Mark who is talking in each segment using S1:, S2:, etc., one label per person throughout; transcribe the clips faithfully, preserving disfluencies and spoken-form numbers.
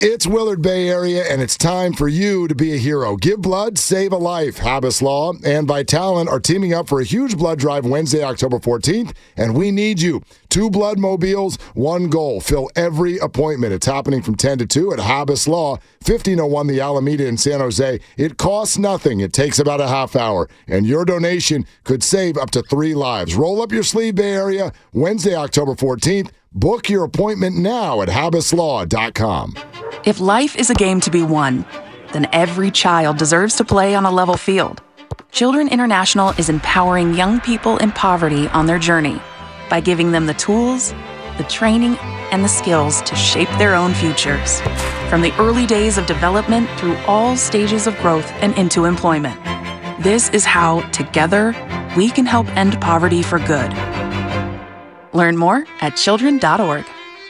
S1: It's Willard Bay Area, and it's time for you to be a hero. Give blood, save a life. Habas Law and Vitalant are teaming up for a huge blood drive Wednesday, October fourteenth, and we need you. Two blood mobiles, one goal. Fill every appointment. It's happening from ten to two at Habas Law, fifteen oh one the Alameda in San Jose. It costs nothing. It takes about a half hour, and your donation could save up to three lives. Roll up your sleeve, Bay Area, Wednesday, October fourteenth. Book your appointment now at habas law dot com.
S2: If life is a game to be won, then every child deserves to play on a level field. Children International is empowering young people in poverty on their journey by giving them the tools, the training, and the skills to shape their own futures. From the early days of development through all stages of growth and into employment. This is how, together, we can help end poverty for good. Learn more at children dot org.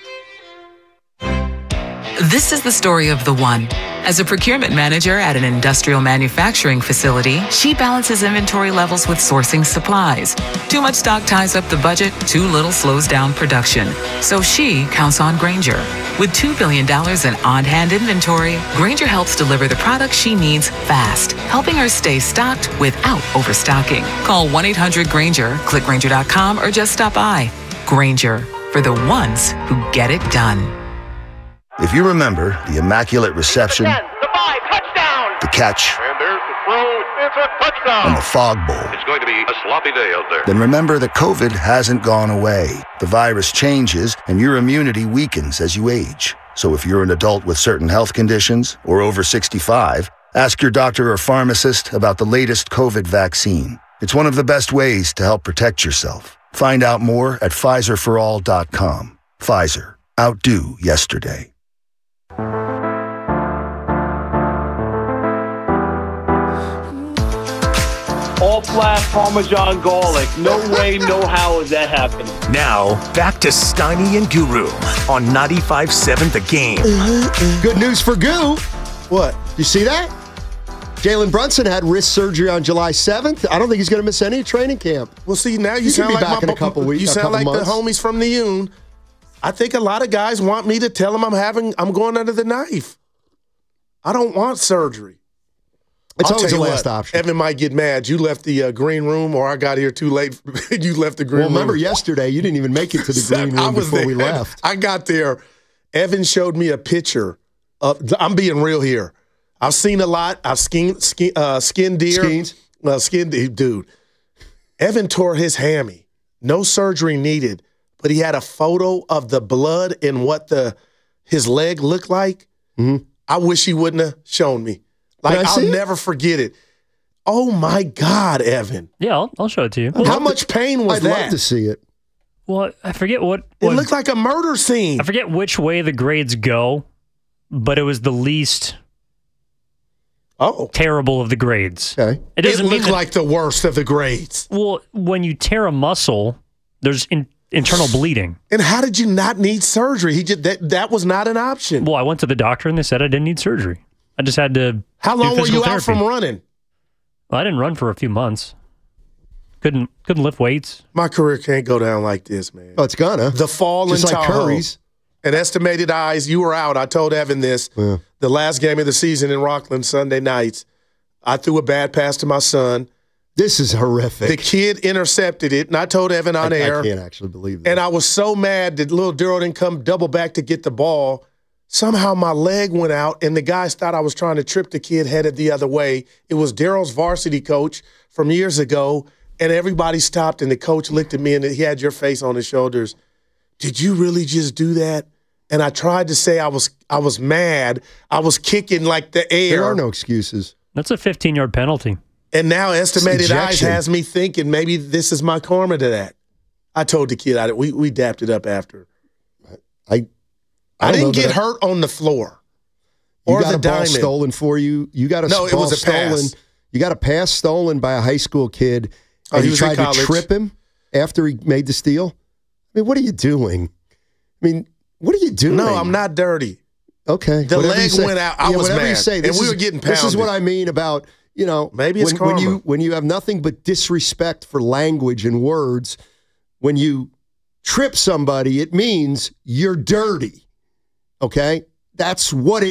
S3: This is the story of the one. As a procurement manager at an industrial manufacturing facility, she balances inventory levels with sourcing supplies. Too much stock ties up the budget, too little slows down production. So she counts on Grainger. With two billion dollars in on-hand inventory, Grainger helps deliver the products she needs fast, helping her stay stocked without overstocking. Call one eight hundred Grainger, click Grainger dot com, or just stop by. Grainger, for the ones who get it done.
S4: If you remember the Immaculate Reception,
S5: the, ten, the, five, touchdown.
S4: the catch,
S5: and there's the throw, it's a touchdown.
S4: and the Fog Bowl,
S5: It's going to be a sloppy day out there.
S4: then remember that COVID hasn't gone away. The virus changes, and your immunity weakens as you age. So if you're an adult with certain health conditions or over sixty-five, ask your doctor or pharmacist about the latest COVID vaccine. It's one of the best ways to help protect yourself. Find out more at Pfizer for all dot com. Pfizer. Outdo yesterday.
S6: All flat Parmesan garlic. No way, no how is that happening.
S7: Now, back to Steiny and Guru on ninety-five point seven The Game.
S8: Good news for Goo. What? You see that? Jalen Brunson had wrist surgery on July seventh. I don't think he's going to miss any training camp.
S9: Well, see, now you
S8: He
S9: sound
S8: could be
S9: like
S8: back
S9: my,
S8: in a couple weeks,
S9: you
S8: a
S9: sound
S8: couple
S9: like
S8: months.
S9: the homies from the Union. I think a lot of guys want me to tell them I'm having, I'm going under the knife. I don't want surgery.
S8: It's
S9: I'll
S8: always
S9: tell
S8: the
S9: you
S8: last
S9: what,
S8: option.
S9: Evan might get mad. You left the uh, green room, or I got here too late. You left the green
S8: Well,
S9: room.
S8: remember yesterday, you didn't even make it to the green
S9: I
S8: room
S9: was
S8: before
S9: there.
S8: we left.
S9: I got there. Evan showed me a picture of. I'm being real here. I've seen a lot. I've skinned, skin, uh, skinned deer.
S8: Skeens?
S9: Uh, skinned deer, dude. Evan tore his hammy. No surgery needed, but he had a photo of the blood and what the his leg looked like.
S8: Mm-hmm.
S9: I wish he wouldn't have shown me. Like,
S8: Can I
S9: I'll
S8: see it?
S9: never forget it. Oh, my God, Evan.
S10: Yeah, I'll, I'll show it to you.
S9: How much pain was
S8: I'd
S9: that?
S8: love to see it.
S10: Well, I forget what,
S9: It
S10: what
S9: looked like a murder scene.
S10: I forget which way the grades go, but it was the least
S9: Oh.
S10: terrible of the grades.
S8: Okay.
S10: It
S9: It
S10: doesn't mean
S9: looked
S10: that,
S9: like the worst of the grades.
S10: well, when you tear a muscle, there's in, internal bleeding.
S9: And how did you not need surgery? He just that that was not an option.
S10: Well, I went to the doctor and they said I didn't need surgery. I just had to.
S9: How
S10: do
S9: long were
S10: physical
S9: you out
S10: therapy.
S9: from running?
S10: Well, I didn't run for a few months. Couldn't couldn't lift weights.
S9: My career can't go down like this, man.
S8: Oh, it's gonna.
S9: The fall
S8: Just
S9: in
S8: like
S9: Tahoe.
S8: Curry's.
S9: An estimated eyes, you were out. I told Evan this.
S8: Yeah.
S9: The last game of the season in Rockland, Sunday nights. I threw a bad pass to my son.
S8: This is horrific.
S9: The kid intercepted it, and I told Evan on
S8: I,
S9: air.
S8: I can't actually believe that.
S9: And I was so mad that little Daryl didn't come double back to get the ball. Somehow my leg went out, and the guys thought I was trying to trip the kid headed the other way. It was Daryl's varsity coach from years ago, and everybody stopped, and the coach looked at me, and he had your face on his shoulders. Did you really just do that? And I tried to say I was I was mad. I was kicking like the air.
S8: There are no excuses.
S10: That's a fifteen-yard penalty.
S9: And now estimated eyes
S8: ejection.
S9: has me thinking maybe this is my karma to that. I told the kid, I, we we dapped it up after.
S8: I
S9: I,
S8: I don't know
S9: didn't get
S8: that I-
S9: hurt on the floor
S8: You
S9: or
S8: got
S9: the
S8: a ball
S9: diamond.
S8: stolen for you. You got a
S9: No, it
S8: ball
S9: was a
S8: stolen.
S9: pass.
S8: You got a pass stolen by a high school kid,
S9: Oh,
S8: and
S9: he
S8: you
S9: was in
S8: tried to
S9: college.
S8: trip him after he made the steal. I mean, what are you doing? I mean, what are you doing?
S9: No, I'm not dirty.
S8: Okay.
S9: The
S8: whatever you
S9: leg
S8: say.
S9: went out. I
S8: Yeah,
S9: was
S8: whatever you
S9: mad.
S8: say.
S9: And
S8: This
S9: we
S8: is-
S9: were getting
S8: This is what
S9: pounded.
S8: I mean about, you know,
S9: Maybe it's
S8: when, when
S9: karma.
S8: you when you have nothing but disrespect for language and words, when you trip somebody, it means you're dirty. Okay? That's what it